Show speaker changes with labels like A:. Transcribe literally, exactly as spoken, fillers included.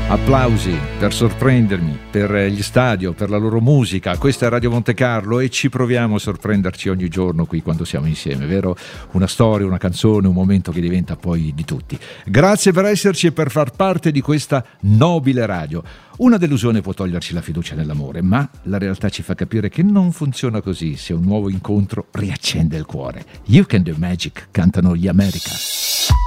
A: Applausi per sorprendermi, per gli stadio, per la loro musica. Questa è Radio Monte Carlo e ci proviamo a sorprenderci ogni giorno qui quando siamo insieme, vero? Una storia, una canzone, un momento che diventa poi di tutti. Grazie per esserci e per far parte di questa nobile radio. Una delusione può toglierci la fiducia nell'amore, ma la realtà ci fa capire che non funziona così se un nuovo incontro riaccende il cuore. You Can Do Magic, cantano gli America.